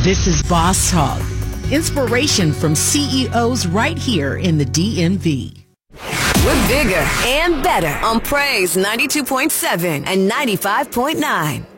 This is Boss Talk, inspiration from CEOs right here in the DMV. We're bigger and better on Praise 92.7 and 95.9.